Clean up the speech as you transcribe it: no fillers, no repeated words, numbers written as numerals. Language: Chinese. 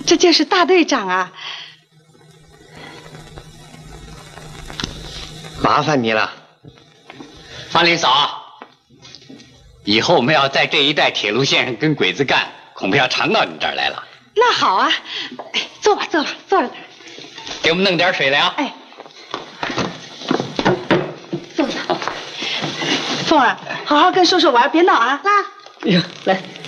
这就是大队长啊！ 麻烦你了， 方林嫂。以后我们要在这一带铁路线上跟鬼子干，恐怕要常到你这儿来了。 那好啊，哎，坐吧，坐吧，坐着。 给我们弄点水来啊！ 哎，坐着。凤儿，好好跟叔叔玩，别闹啊！ 哎呀，来。